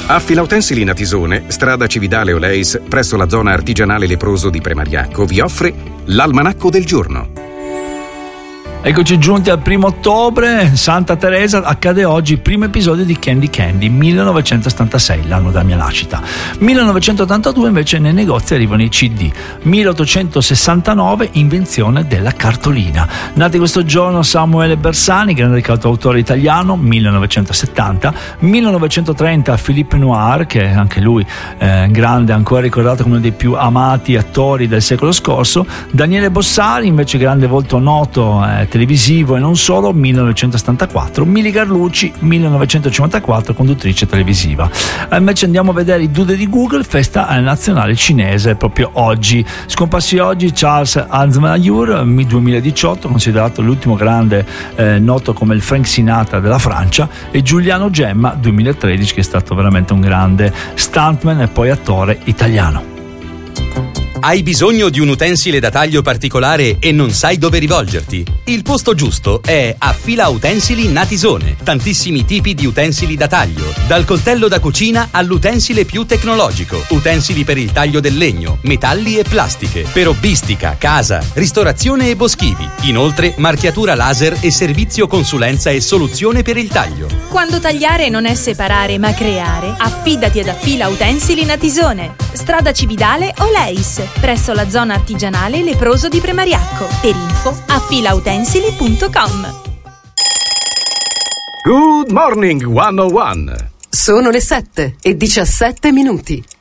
Affila Utensili Natisone, strada Cividale Oleis, presso la zona artigianale leproso di Premariacco, vi offre l'Almanacco del Giorno. Eccoci giunti al 1 ottobre, Santa Teresa. Accade oggi il primo episodio di Candy Candy, 1976, l'anno della mia nascita. 1982 invece nei negozi arrivano i CD. 1869 invenzione della cartolina. Nati questo giorno Samuele Bersani, grande cantautore italiano, 1970. 1930 Philippe Noir, che è anche lui grande, ancora ricordato come uno dei più amati attori del secolo scorso. Daniele Bossari, invece grande volto noto televisivo e non solo, 1974. Mili Garlucci, 1954, conduttrice televisiva. Invece andiamo a vedere i Dude di Google, festa nazionale cinese proprio oggi. Scomparsi oggi Charles Aznavour, 2018, considerato l'ultimo grande noto come il Frank Sinatra della Francia, e Giuliano Gemma, 2013, che è stato veramente un grande stuntman e poi attore italiano. Hai bisogno di un utensile da taglio particolare e non sai dove rivolgerti? Il posto giusto è Affila Utensili Natisone. Tantissimi tipi di utensili da taglio, dal coltello da cucina all'utensile più tecnologico, utensili per il taglio del legno, metalli e plastiche, per hobbistica, casa, ristorazione e boschivi. Inoltre marchiatura laser e servizio consulenza e soluzione per il taglio. Quando tagliare non è separare ma creare, affidati ad Affila Utensili Natisone. Strada Cividale Oleis, presso la zona artigianale leproso di Premariacco. Per info affilautensili.com. Good morning 101. Sono le 7:17.